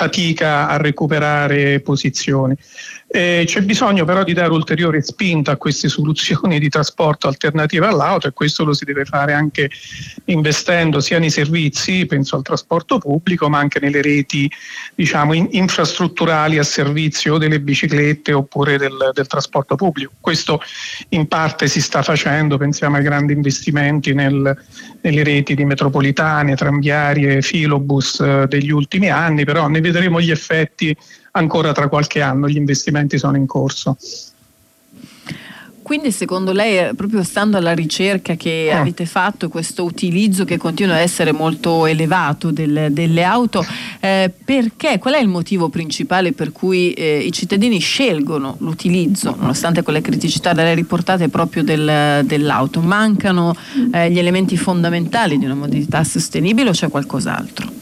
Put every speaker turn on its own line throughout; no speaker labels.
fatica a recuperare posizioni. C'è bisogno però di dare ulteriore spinta a queste soluzioni di trasporto alternative all'auto, e questo lo si deve fare anche investendo sia nei servizi, penso al trasporto pubblico, ma anche nelle reti, diciamo, infrastrutturali a servizio delle biciclette oppure del trasporto pubblico. Questo in parte si sta facendo, pensiamo ai grandi investimenti nelle reti di metropolitane, tranviarie, filobus degli ultimi anni, però ne vedremo gli effetti ancora tra qualche anno, gli investimenti sono in corso.
Quindi secondo lei, proprio stando alla ricerca che avete fatto, questo utilizzo che continua a essere molto elevato delle auto, perché? Qual è il motivo principale per cui i cittadini scelgono l'utilizzo, nonostante quelle criticità da lei riportate, proprio dell'auto? Mancano gli elementi fondamentali di una mobilità sostenibile o c'è qualcos'altro?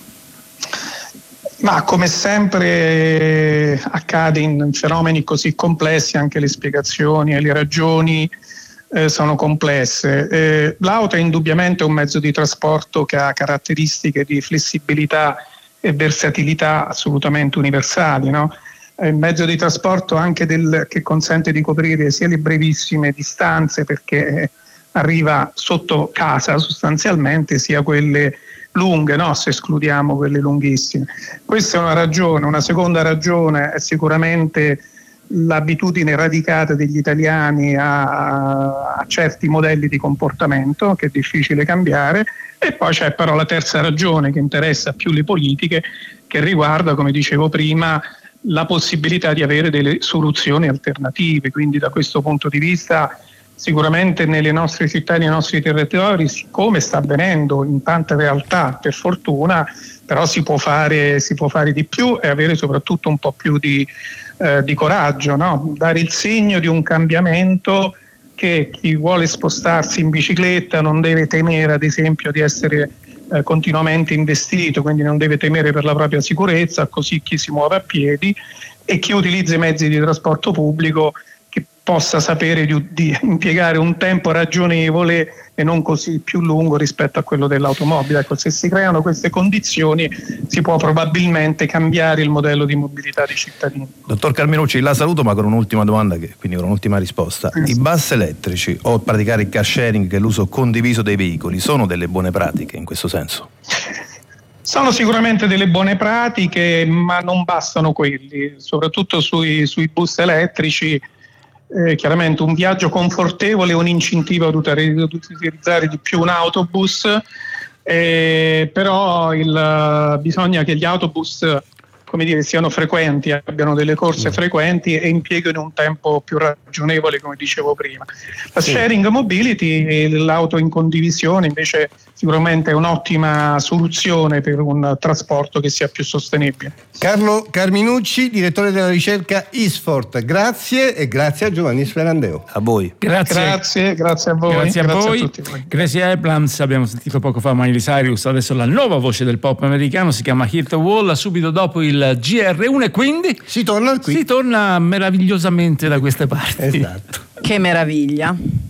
Ma come sempre accade in fenomeni così complessi, anche le spiegazioni e le ragioni sono complesse. L'auto è indubbiamente un mezzo di trasporto che ha caratteristiche di flessibilità e versatilità assolutamente universali, no? È un mezzo di trasporto anche che consente di coprire sia le brevissime distanze, perché arriva sotto casa sostanzialmente, sia quelle lunghe, no? Se escludiamo quelle lunghissime. Questa è una ragione. Una seconda ragione è sicuramente l'abitudine radicata degli italiani a certi modelli di comportamento che è difficile cambiare, e poi c'è però la terza ragione che interessa più le politiche, che riguarda, come dicevo prima, la possibilità di avere delle soluzioni alternative. Quindi da questo punto di vista sicuramente nelle nostre città e nei nostri territori, siccome sta avvenendo in tante realtà, per fortuna, però si può fare di più e avere soprattutto un po' più di coraggio, no? Dare il segno di un cambiamento, che chi vuole spostarsi in bicicletta non deve temere, ad esempio, di essere continuamente investito, quindi non deve temere per la propria sicurezza, così chi si muove a piedi, e chi utilizza i mezzi di trasporto pubblico che possa sapere di impiegare un tempo ragionevole e non così più lungo rispetto a quello dell'automobile. Ecco, se si creano queste condizioni si può probabilmente cambiare il modello di mobilità dei cittadini.
Dottor Carminucci, la saluto ma con un'ultima domanda, quindi con un'ultima risposta. I bus elettrici o praticare il car sharing, che è l'uso condiviso dei veicoli, sono delle buone pratiche in questo senso?
Sono sicuramente delle buone pratiche, ma non bastano quelli, soprattutto sui bus elettrici. Chiaramente un viaggio confortevole è un incentivo ad utilizzare di più un autobus, però bisogna che gli autobus, come dire, siano frequenti, abbiano delle corse frequenti e impieghino un tempo più ragionevole, come dicevo prima. La sharing mobility, l'auto in condivisione, invece sicuramente è un'ottima soluzione per un trasporto che sia più sostenibile.
Carlo Carminucci, direttore della ricerca Isfort, grazie, e grazie a Giovanni Sperandeo.
A voi.
Grazie a voi.
Grazie a voi.
tutti voi.
Grazie a Abrams, abbiamo sentito poco fa Miley Cyrus, adesso la nuova voce del pop americano si chiama Hit the Wall, subito dopo il GR1, e quindi
si torna qui.
Si torna meravigliosamente da queste parti.
Esatto.
Che meraviglia.